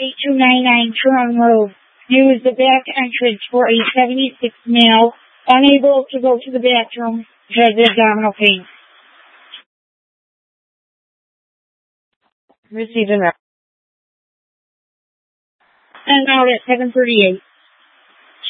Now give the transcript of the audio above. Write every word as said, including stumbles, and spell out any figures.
eight two nine nine Tron Road. Use the back entrance for a seventy-six male, unable to go to the bathroom, has abdominal pain. Received and And out at seven thirty-eight.